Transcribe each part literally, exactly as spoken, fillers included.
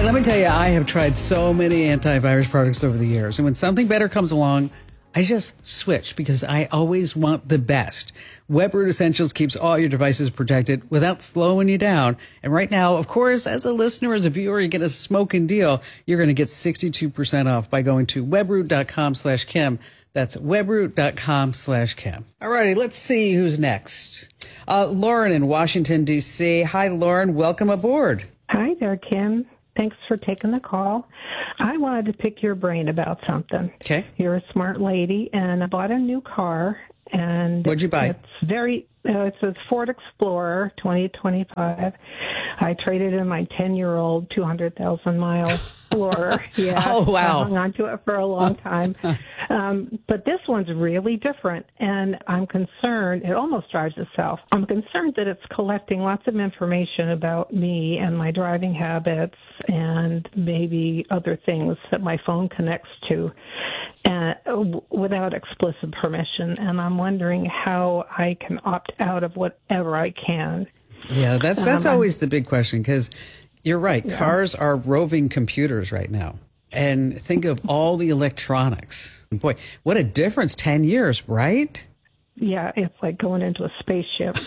let me tell you, I have tried so many antivirus products over the years. And when something better comes along, I just switch because I always want the best. WebRoot Essentials keeps all your devices protected without slowing you down. And right now, of course, as a listener, as a viewer, you get a smoking deal. You're going to get sixty-two percent off by going to webroot.com slash Kim. That's webroot.com slash Kim. All righty, let's see who's next. Uh, Lauren in Washington, D C. Hi, Lauren. Welcome aboard. Hi there, Kim. Thanks for taking the call. I wanted to pick your brain about something. Okay. You're a smart lady, and I bought a new car. And what'd you buy? It's very. Uh, it's a Ford Explorer twenty twenty-five. I traded in my ten-year-old two hundred thousand mile Explorer. Yeah. Oh, wow. I hung on to it for a long time. um, but this one's really different, and I'm concerned. It almost drives itself. I'm concerned that it's collecting lots of information about me and my driving habits and maybe other things that my phone connects to uh, without explicit permission. And I'm wondering how I can opt out of whatever I can. Yeah, that's that's um, always the big question, because you're right. Yeah. Cars are roving computers right now. And think of all the electronics. Boy, what a difference. ten years, right? Yeah, it's like going into a spaceship.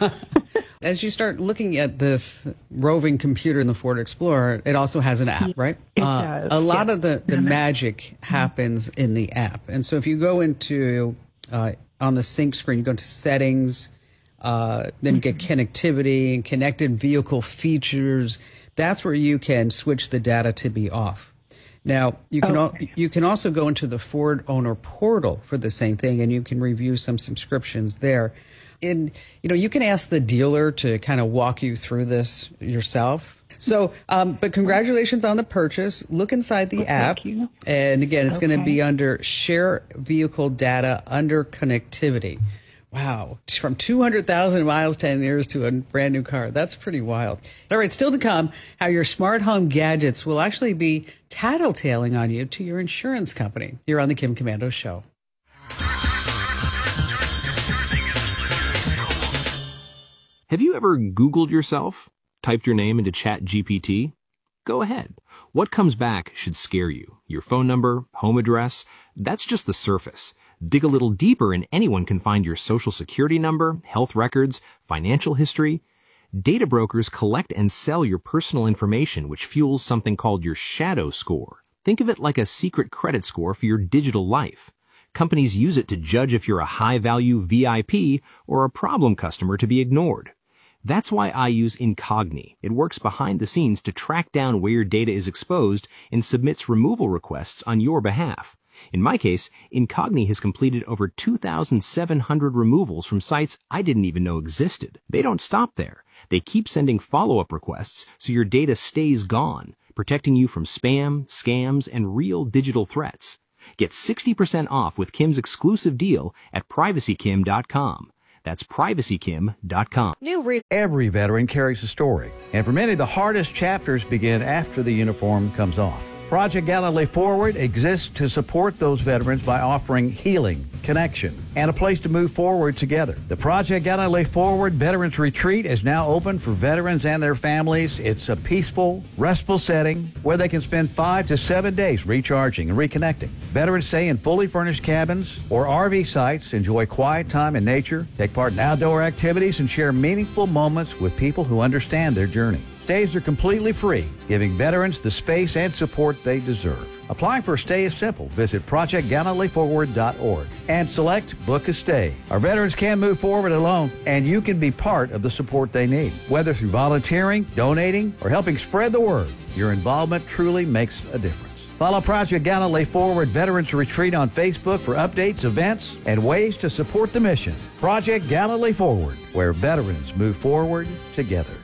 As you start looking at this roving computer in the Ford Explorer, it also has an app, right? It uh, does. A lot yes. of the, the magic happens in the app. And so if you go into, uh, on the sync screen, you go into settings, uh, then you get connectivity and connected vehicle features. That's where you can switch the data to be off. Now, you can okay. al- you can also go into the Ford Owner Portal for the same thing, and you can review some subscriptions there. And, you know, you can ask the dealer to kind of walk you through this yourself. So, um, but congratulations on the purchase. Look inside the well, app. Thank you. And again, it's okay. going to be under Share Vehicle Data under Connectivity. Wow. From two hundred thousand miles, ten years to a brand new car. That's pretty wild. All right. Still to come, how your smart home gadgets will actually be tattletaling on you to your insurance company. Here on the Kim Komando Show. Have you ever Googled yourself? Typed your name into Chat G P T? Go ahead. What comes back should scare you. Your phone number, home address, that's just the surface. Dig a little deeper and anyone can find your social security number, health records, financial history. Data brokers collect and sell your personal information, which fuels something called your shadow score. Think of it like a secret credit score for your digital life. Companies use it to judge if you're a high-value V I P or a problem customer to be ignored. That's why I use Incogni. It works behind the scenes to track down where your data is exposed and submits removal requests on your behalf. In my case, Incogni has completed over two thousand seven hundred removals from sites I didn't even know existed. They don't stop there. They keep sending follow-up requests so your data stays gone, protecting you from spam, scams, and real digital threats. Get sixty percent off with Kim's exclusive deal at privacy kim dot com. That's privacy kim dot com. New re- Every veteran carries a story, and for many, the hardest chapters begin after the uniform comes off. Project Galilee Forward exists to support those veterans by offering healing, connection, and a place to move forward together. The Project Galilee Forward Veterans Retreat is now open for veterans and their families. It's a peaceful, restful setting where they can spend five to seven days recharging and reconnecting. Veterans stay in fully furnished cabins or R V sites, enjoy quiet time in nature, take part in outdoor activities, and share meaningful moments with people who understand their journey. Stays are completely free, giving veterans the space and support they deserve. Applying for a stay is simple. Visit project galilee forward dot org and select Book a Stay. Our veterans can move forward alone, and you can be part of the support they need. Whether through volunteering, donating, or helping spread the word, your involvement truly makes a difference. Follow Project Galilee Forward Veterans Retreat on Facebook for updates, events, and ways to support the mission. Project Galilee Forward, where veterans move forward together.